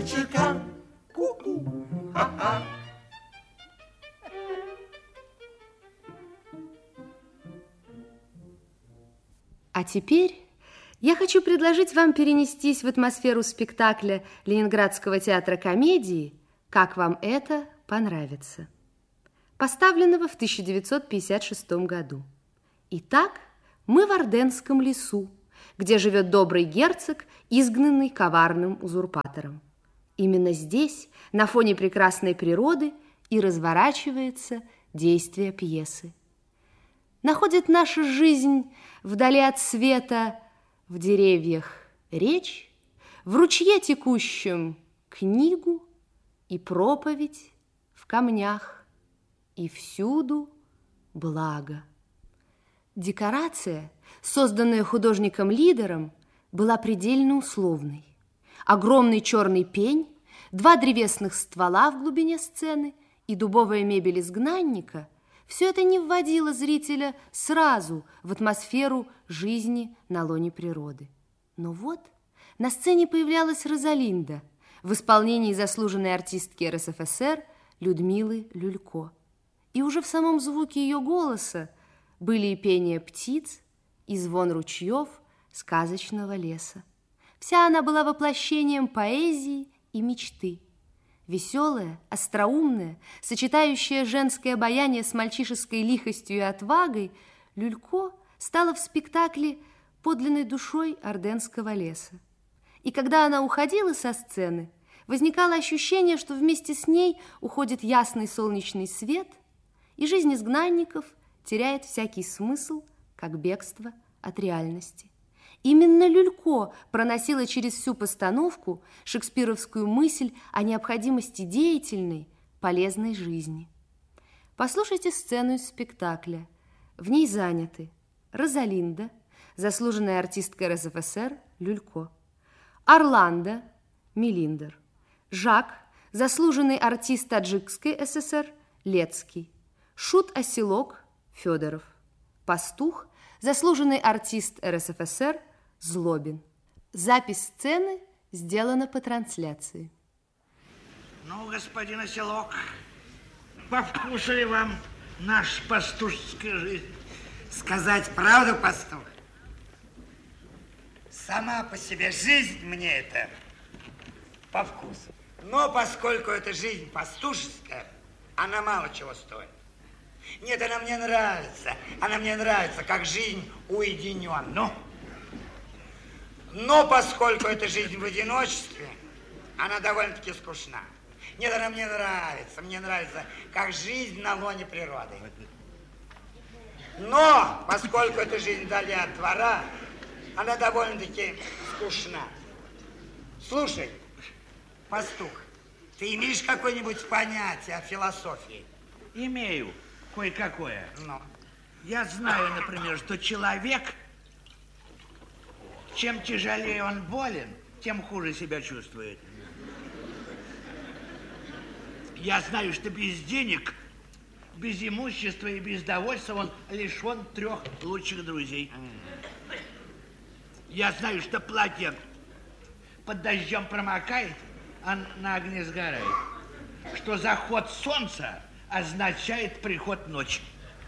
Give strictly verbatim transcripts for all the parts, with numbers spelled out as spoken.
мальчика. Ку-ку. Ха-ха. А теперь я хочу предложить вам перенестись в атмосферу спектакля Ленинградского театра комедии «Как вам это понравится», поставленного в тысяча девятьсот пятьдесят шестом году. Итак, мы в Орденском лесу, где живет добрый герцог, изгнанный коварным узурпатором. Именно здесь, на фоне прекрасной природы, и разворачивается действие пьесы. Находит наша жизнь вдали от света в деревьях речь, в ручье текущем книгу и проповедь в камнях, и всюду благо. Декорация, созданная художником-лидером, была предельно условной. Огромный черный пень, два древесных ствола в глубине сцены и дубовая мебель изгнанника – все это не вводило зрителя сразу в атмосферу жизни на лоне природы. Но вот на сцене появлялась Розалинда в исполнении заслуженной артистки эр эс эф эс эр Людмилы Люлько. И уже в самом звуке ее голоса были и пение птиц, и звон ручьев сказочного леса. Вся она была воплощением поэзии и мечты. Веселая, остроумная, сочетающая женское обаяние с мальчишеской лихостью и отвагой, Люлько стала в спектакле подлинной душой Орденского леса. И когда она уходила со сцены, возникало ощущение, что вместе с ней уходит ясный солнечный свет, и жизнь изгнанников теряет всякий смысл, как бегство от реальности. Именно Люлько проносила через всю постановку шекспировскую мысль о необходимости деятельной, полезной жизни. Послушайте сцену из спектакля. В ней заняты Розалинда, заслуженная артистка эр эс эф эс эр Люлько, Орландо, Мелиндер, Жак, заслуженный артист Таджикской эс эс эр Лецкий, Шут-оселок Федоров, Пастух, заслуженный артист эр эс эф эс эр Злобин. Запись сцены сделана по трансляции. Ну, господин Оселок, по вкусу ли вам наша пастушеская жизнь? Сказать правду, пастух? Сама по себе жизнь мне это по вкусу. Но поскольку эта жизнь пастушеская, она мало чего стоит. Нет, она мне нравится. Она мне нравится, как жизнь уединенная. Но поскольку это жизнь в одиночестве, она довольно-таки скучна. Нет, она мне нравится. Мне нравится, как жизнь на лоне природы. Но поскольку это жизнь вдали от двора, она довольно-таки скучна. Слушай, пастух, ты имеешь какое-нибудь понятие о философии? Имею. Кое-какое. Но. Я знаю, например, что человек, чем тяжелее он болен, тем хуже себя чувствует. Я знаю, что без денег, без имущества и без довольства он лишен трех лучших друзей. Я знаю, что платье под дождем промокает, а на огне сгорает. Что заход солнца означает приход ночи.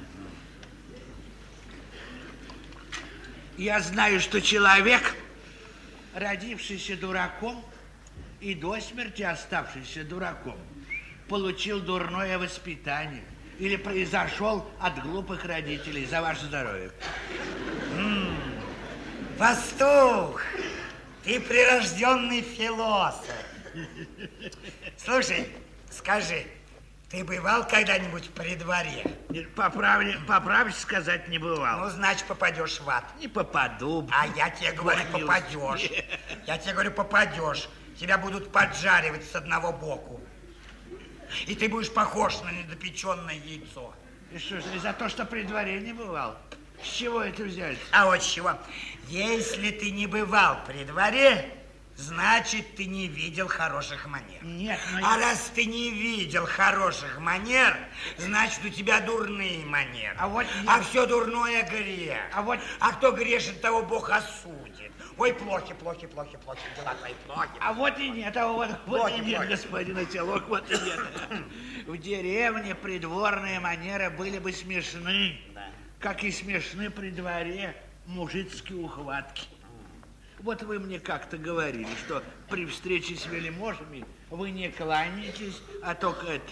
Я знаю, что человек, родившийся дураком и до смерти оставшийся дураком, получил дурное воспитание или произошел от глупых родителей. За ваше здоровье. М-м, пастух, ты прирожденный философ. Слушай, скажи, ты бывал когда-нибудь при дворе? По правде, по правде сказать, не бывал. Ну, значит, попадешь в ад. Не попаду. А я тебе говорю, попадешь. Я тебе говорю, попадешь. Тебя будут поджаривать с одного боку. И ты будешь похож на недопеченное яйцо. И что же, за то, что при дворе не бывал? С чего это взять? А вот с чего. Если ты не бывал при дворе, значит, ты не видел хороших манер. Нет, но... А раз ты не видел хороших манер, значит, у тебя дурные манеры. А вот... А все дурное грех. А вот... А кто грешит, того Бог осудит. Ой, плохи, плохи, плохи, плохи, дела твои плохи. А вот и нет, а вот, вот Плохи, и нет, плохи. господин Оселок, вот и нет. В деревне придворные манеры были бы смешны, Да. как и смешны при дворе мужицкие ухватки. Вот вы мне как-то говорили, что при встрече с вельможами вы не кланяетесь, а только это...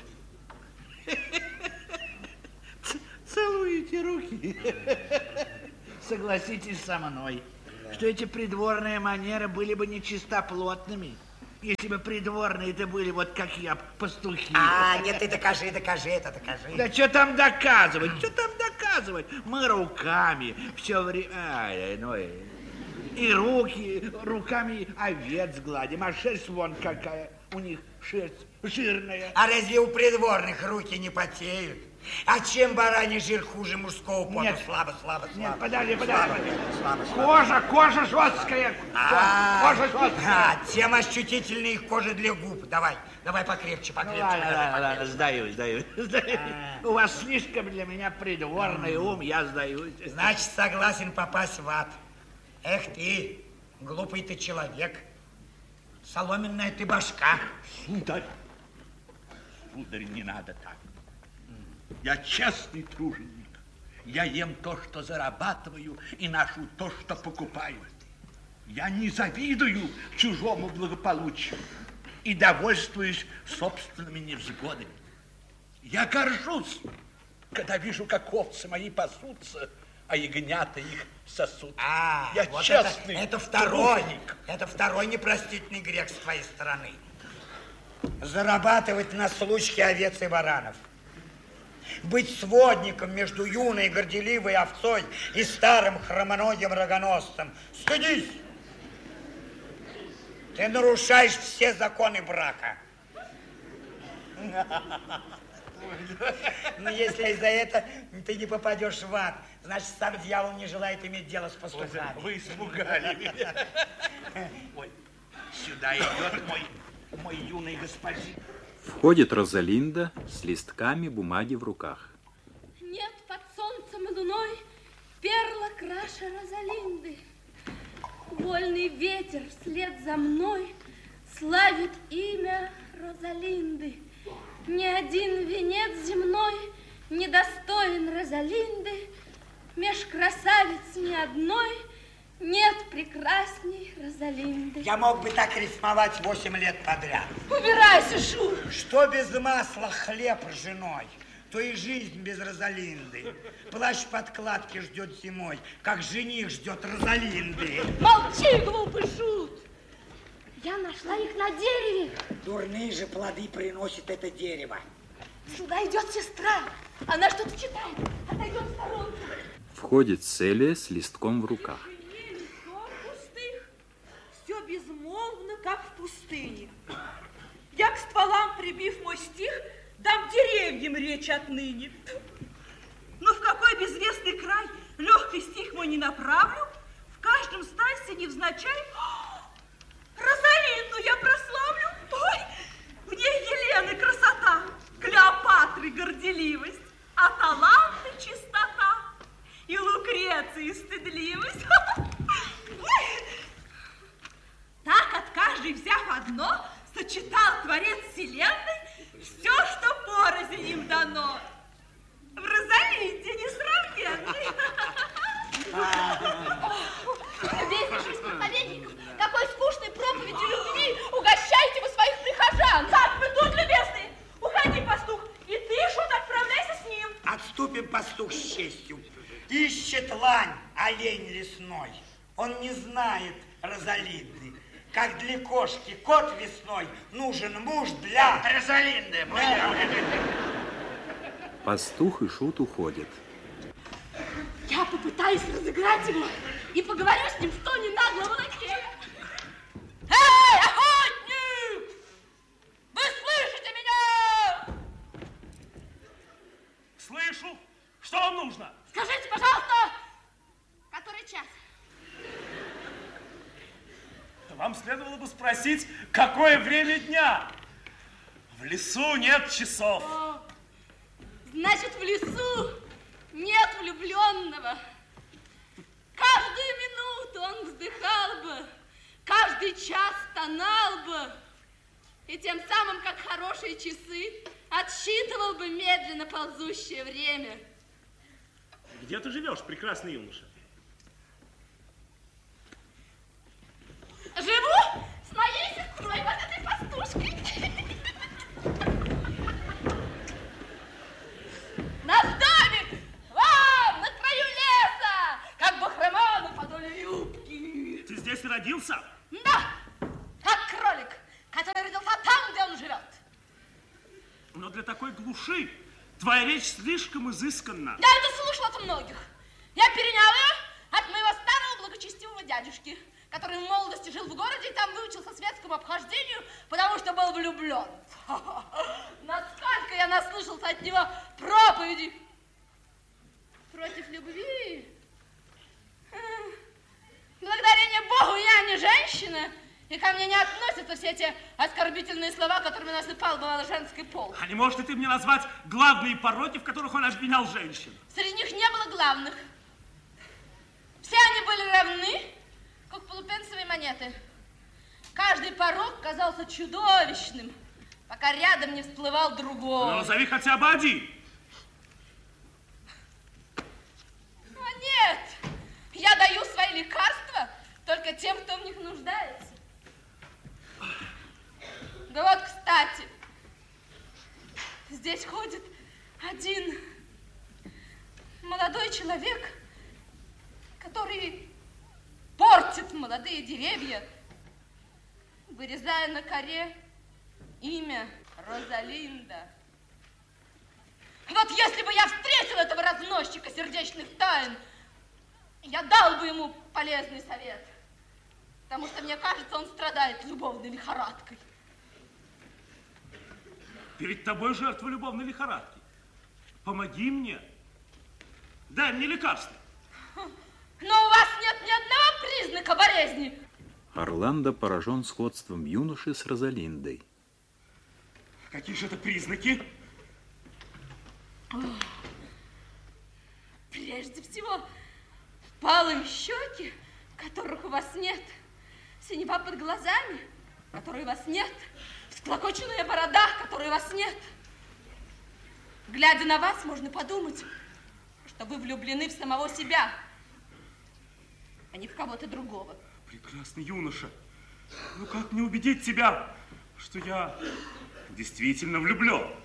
целуете руки. Согласитесь со мной, что эти придворные манеры были бы нечистоплотными, если бы придворные-то были вот как я, пастухи. А, нет, ты докажи, докажи это, докажи. Да что там доказывать, что там доказывать? Мы руками все время... Ай, ну, и, и руки, руками овец гладим, а шерсть вон какая у них, шерсть жирная. А разве у придворных руки не потеют? А чем бараний жир хуже мужского пота? Нет. Слабо, слабо, слабо. Нет, подожди, подожди, Слабо, подожди. слабо, слабо. Кожа, кожа жесткая. А, Кожа жесткая. а, тем ощутительнее их кожа для губ. Давай, давай покрепче, Ну, покрепче. ладно, давай, ладно, ладно, покрепче. сдаюсь, сдаюсь, сдаюсь. А. У вас слишком для меня придворный ум, я сдаюсь. Значит, согласен попасть в ад. Эх ты, глупый ты человек. Соломенная ты башка. Сударь, сударь, не надо так. Я честный труженик. Я ем то, что зарабатываю, и ношу то, что покупаю. Я не завидую чужому благополучию и довольствуюсь собственными невзгодами. Я горжусь, когда вижу, как овцы мои пасутся, а ягнята их сосут. А, я вот честный это, это второй, труженик. это второй непростительный грех с твоей стороны. Зарабатывать на случке овец и баранов. Быть сводником между юной горделивой овцой и старым хромоногим рогоносцем. Стыдись! Ты нарушаешь все законы брака. Но если за это ты не попадешь в ад, значит, сам дьявол не желает иметь дело с пастухами. Вы испугали меня. Ой, сюда идет мой, мой юный господин. Входит Розалинда с листками бумаги в руках. Нет под солнцем и луной перла краше Розалинды. Вольный ветер вслед за мной славит имя Розалинды. Ни один венец земной не достоин Розалинды. Меж красавиц ни одной нет прекрасней Розалинды. Я мог бы так рифмовать восемь лет подряд. Убирайся, Шур! Что без масла хлеб ржаной, то и жизнь без Розалинды. Плащ подкладки ждет зимой, как жених ждет Розалинды. Молчи, глупый шут! Я нашла их на дереве. Дурные же плоды приносит это дерево. Сюда идет сестра. Она что-то читает. Отойдет в сторонку. Входит Селия с листком в руках. Пустых, все безмолвно, как в пустыне. Я к стволам, прибив мой стих, дам деревьям речь отныне. Но в какой безвестный край легкий стих мой не направлю, в каждом стальце невзначай Розалинду я прославлю. Ой, в ней Елены красота, Клеопатры горделивость, а таланты чистота и Лукреции стыдливость. Так от каждой взяв одно, сочетал Творец Вселенной все, что порознь им дано. В Розалинде несравненной. Весь проповедников, какой скучной проповедью любви угощайте вы своих прихожан. Как вы тут, любезные? Уходи, пастух, и ты, Шут, отправляйся с ним. Отступим, пастух, с честью. Ищет лань олень лесной. Он не знает Розалинды. Как для кошки кот весной, нужен муж для Розалинды. Пастух и Шут уходят. Я попытаюсь разыграть его и поговорю с ним в тоне наглого лакея. Эй, охотник! Вы слышите меня? Слышу. Что вам нужно? Скажите, пожалуйста, который час? Вам следовало бы спросить, какое время дня. В лесу нет часов. О, значит, в лесу нет влюбленного. Каждую минуту то он вздыхал бы, каждый час стонал бы, и тем самым, как хорошие часы, отсчитывал бы медленно ползущее время. Где ты живешь, прекрасный юноша? Живу с моей сестрой, вот этой пастушкой. Наш домик вон, на краю леса, как бахрома на подоле юбки. Ты здесь родился? Да, как кролик, который родился там, где он живет. Но для такой глуши твоя речь слишком изысканна. Я это слышала от многих. Я перенял ее от моего старого благочестивого дядюшки, который в молодости жил в городе и там выучился светскому обхождению, потому что был влюблен. Насколько я наслышался от него проповеди против любви. Благодарение Богу, я не женщина, и ко мне не относятся все эти оскорбительные слова, которыми насыпал бывало женский пол. А не можешь ли ты мне назвать главные пороки, в которых он обвинял женщин? Среди них не было главных. Все они были равны, как полупенсовые монеты. Каждый порок казался чудовищным, пока рядом не всплывал другой. Ну, назови хотя бы один. А нет, я даю свои лекарства только тем, кто в них нуждается. Да вот, кстати, здесь ходит один молодой человек, который портит молодые деревья, вырезая на коре имя Розалинда. Вот если бы я встретил этого разносчика сердечных тайн, я дал бы ему полезный совет, потому что, мне кажется, он страдает любовной лихорадкой. Перед тобой жертва любовной лихорадки. Помоги мне. Дай мне лекарство. Но у вас нет ни одного признака болезни. Орландо поражен сходством юноши с Розалиндой. Какие же это признаки? Прежде всего, впалые щеки, которых у вас нет, синева под глазами, которой у вас нет, всклокоченная борода, которой у вас нет. Глядя на вас, можно подумать, что вы влюблены в самого себя, а не в кого-то другого. Прекрасный юноша, ну как мне убедить тебя, что я действительно влюблен?